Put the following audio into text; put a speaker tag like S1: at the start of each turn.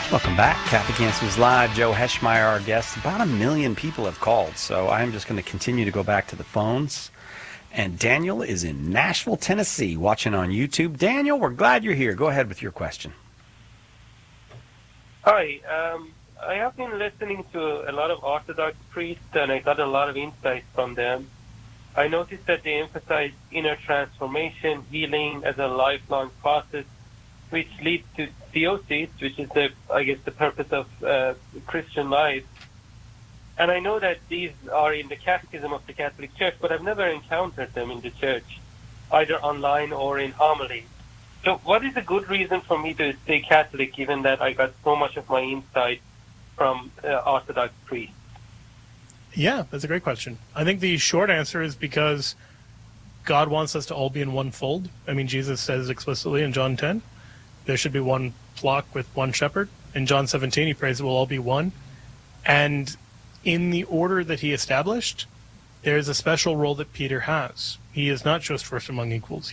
S1: Welcome back. Catholic Answers Live. Joe Heschmeyer, our guest. About 1 million people have called, so I'm just going to continue to go back to the phones. And Daniel is in Nashville, Tennessee, watching on YouTube. Daniel, we're glad you're here. Go ahead with your question.
S2: Hi. I have been listening to a lot of Orthodox priests, and I got a lot of insight from them. I noticed that they emphasize inner transformation, healing as a lifelong process, which leads to theosis, which is the purpose of Christian life. And I know that these are in the Catechism of the Catholic Church, but I've never encountered them in the Church, either online or in homily. So what is a good reason for me to stay Catholic, given that I got so much of my insight from Orthodox priests?
S3: Yeah, that's a great question. I think the short answer is because God wants us to all be in one fold. I mean, Jesus says explicitly in John 10, there should be one flock with one shepherd. In John 17, he prays that we'll all be one. And in the order that he established, there is a special role that Peter has. He is not just first among equals.